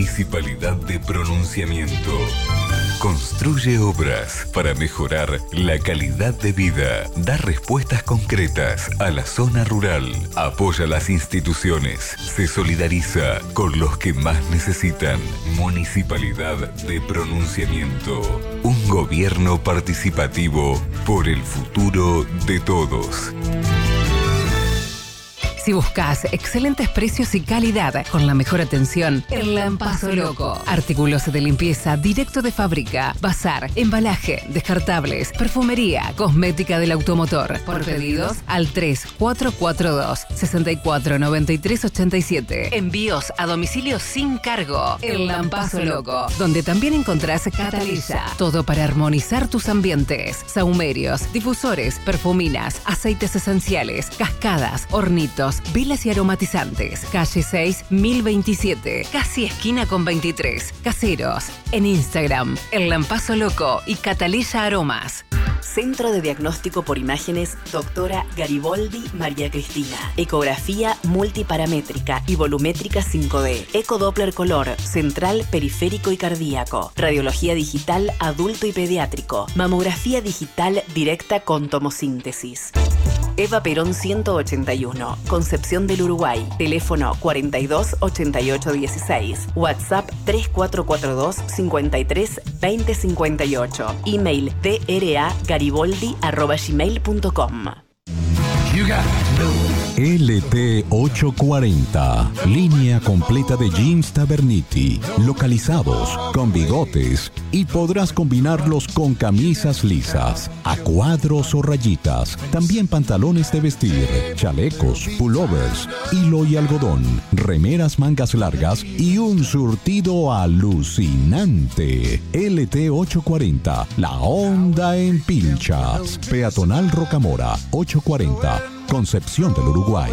Municipalidad de Pronunciamiento. Construye obras para mejorar la calidad de vida. Da respuestas concretas a la zona rural. Apoya las instituciones. Se solidariza con los que más necesitan. Municipalidad de Pronunciamiento. Un gobierno participativo por el futuro de todos. Si buscas excelentes precios y calidad con la mejor atención, El Lampazo Loco. Artículos de limpieza directo de fábrica, bazar, embalaje, descartables, perfumería, cosmética del automotor. Por pedidos al 3442-649387. Envíos a domicilio sin cargo. El Lampazo Loco, donde también encontrás Catalisa. Todo para armonizar tus ambientes. Sahumerios, difusores, perfuminas, aceites esenciales, cascadas, hornitos, velas y aromatizantes. Calle 6, 1027. Casi esquina con 23. Caseros. En Instagram, El Lampazo Loco y Catalisa Aromas. Centro de Diagnóstico por Imágenes, Doctora Gariboldi María Cristina. Ecografía multiparamétrica y volumétrica 5D. Ecodoppler color, central, periférico y cardíaco. Radiología digital adulto y pediátrico. Mamografía digital directa con tomosíntesis. Eva Perón 181, Concepción del Uruguay. Teléfono 42 88 16. WhatsApp 3442 53 20 58. Email dragariboldi@gmail.com. LT840, línea completa de jeans Taverniti, localizados con bigotes y podrás combinarlos con camisas lisas, a cuadros o rayitas, también pantalones de vestir, chalecos, pullovers, hilo y algodón, remeras mangas largas y un surtido alucinante. LT840, la onda en pilchas, peatonal Rocamora 840, Concepción del Uruguay.